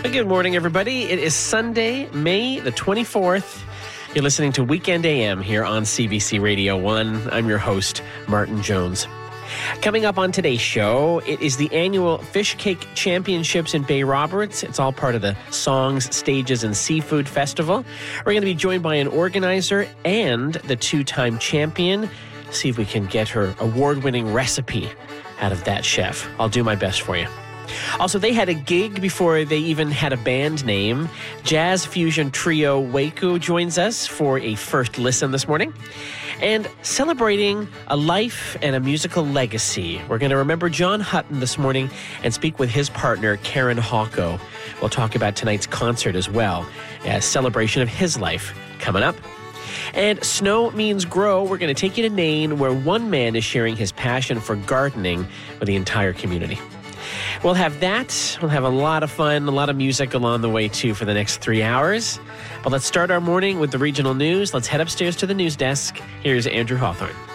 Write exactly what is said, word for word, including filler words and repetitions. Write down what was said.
Good morning, everybody. It is Sunday, May the twenty-fourth. You're listening to Weekend A M here on C B C Radio one. I'm your host, Martin Jones. Coming up on today's show, it is the annual Fish Cake Championships in Bay Roberts. It's all part of the Songs, Stages, and Seafood Festival. We're going to be joined by an organizer and the two-time champion. See if we can get her award-winning recipe out of that chef. I'll do my best for you. Also, they had a gig before they even had a band name. Jazz fusion trio Waco joins us for a first listen this morning. And celebrating a life and a musical legacy, we're going to remember John Hutton this morning and speak with his partner, Karen Hawko. We'll talk about tonight's concert as well, a celebration of his life coming up. And Snow Means Grow, we're going to take you to Nain, where one man is sharing his passion for gardening with the entire community. We'll have that. We'll have a lot of fun, a lot of music along the way, too, for the next three hours. But let's start our morning with the regional news. Let's head upstairs to the news desk. Here's Andrew Hawthorne.